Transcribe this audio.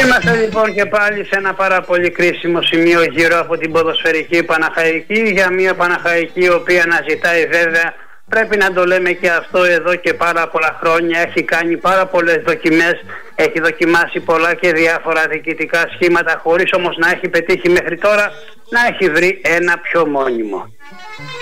Είμαστε λοιπόν και πάλι σε ένα πάρα πολύ κρίσιμο σημείο γύρω από την ποδοσφαιρική Παναχαϊκή, για μια Παναχαϊκή η οποία αναζητάει, βέβαια πρέπει να το λέμε και αυτό, εδώ και πάρα πολλά χρόνια. Έχει κάνει πάρα πολλές δοκιμές, έχει δοκιμάσει πολλά και διάφορα διοικητικά σχήματα, χωρίς όμως να έχει πετύχει μέχρι τώρα να έχει βρει ένα πιο μόνιμο.